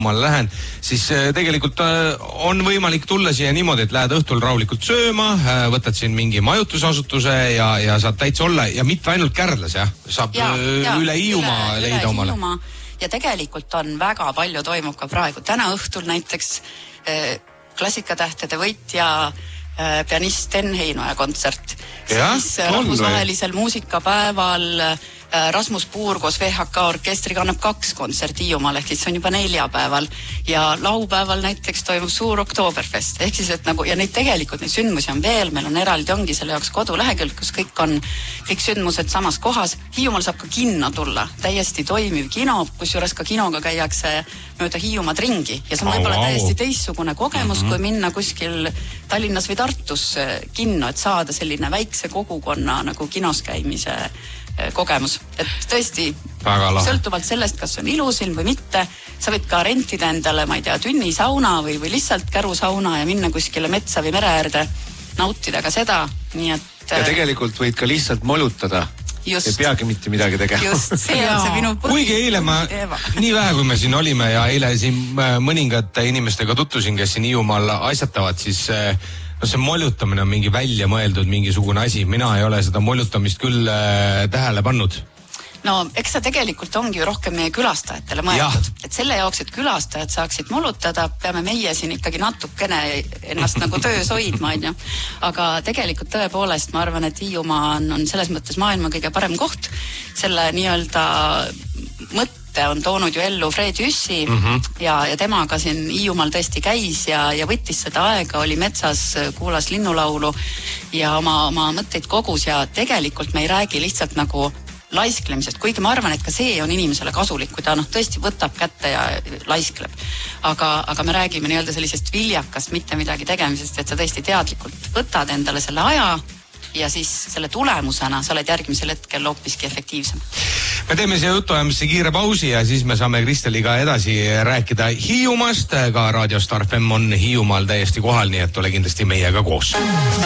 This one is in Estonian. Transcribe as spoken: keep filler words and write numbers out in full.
ma lähen, siis tegelikult on võimalik tulla siia niimoodi, et lähed õhtul rahulikult sööma, võtad siin mingi majutusasutuse ja, ja saad täitsa olla ja mitte ainult Kärdlas, jah? Saab ja, ja, üle Hiiumaa üle, leida üle omale. Hiiumaa. Ja tegelikult on väga palju toimub ka praegu. Täna õhtul näiteks eh, klassikatähtede võitja eh, pianist Sten Heinoja kontsert. Ja, siis rahvusvahelisel muusikapäeval Rasmus Puur koos V H K orkestriga annab kaks kontserti Hiiumaal, ehk siis see on juba neljapäeval ja laupäeval näiteks toimub suur Oktoberfest, ehk siis, et nagu, ja neid tegelikult neid sündmusi on veel, meil on eraldi ongi selle jaoks kodulehekülg, kus kõik on, kõik sündmused samas kohas. Hiiumaal saab ka kinno tulla, täiesti toimiv kino, kus juures ka kinoga käiakse mööda Hiiumaad ringi ja see on võib-olla täiesti teistsugune kogemus, mm-hmm. kui minna kuskil Tallinnas või Tartus kinno, et saada selline väikse kogukonna nagu kinos käimise kogemus, et tõesti sõltuvalt sellest, kas on ilusilm või mitte, sa võid ka rentida endale, ma ei tea, tünnisauna või, või lihtsalt kärusauna ja minna kuskile metsa või mere äärde, nautida ka seda, nii et ja tegelikult võid ka lihtsalt molutada. Just. Ei peagi mitte midagi tegema. Just, see on see minu põhi. Kuigi eile ma, nii vähe kui me siin olime ja eile siin mõningate inimestega tuttusin, kes siin Hiiumaal asjatavad, siis no see moljutamine on mingi välja mõeldud mingisugune asi. Mina ei ole seda moljutamist küll äh, tähele pannud. No, eks see tegelikult ongi ju rohkem meie külastajatele mõeldud. Et selle jaoks, et külastajad saaksid molutada, peame meie siin ikkagi natukene ennast nagu töös hoidma, on ju. Aga tegelikult tõepoolest ma arvan, et Hiiumaa on, on selles mõttes maailma kõige parem koht. Selle nii-öelda mõtte on toonud ju ellu Fred Jüssi mm-hmm. ja, ja temaga siin Hiiumaal tõesti käis ja, ja võttis seda aega, oli metsas, kuulas linnulaulu ja oma, oma mõtteid kogus ja tegelikult me ei räägi lihtsalt nagu laisklemisest, kuigi ma arvan, et ka see on inimesele kasulik, kui ta noh tõesti võtab kätte ja laiskleb. Aga, aga me räägime nii-öelda sellisest viljakast, mitte midagi tegemisest, et sa tõesti teadlikult võtad endale selle aja ja siis selle tulemusena sa oled järgmisel hetkel hoopiski efektiivsem. Me teeme siia jutuajamisse kiire pausi ja siis me saame Kristeliga edasi rääkida Hiiumaast. Ka Radio Star F M on Hiiumaal täiesti kohal, nii et ole kindlasti meiega koos.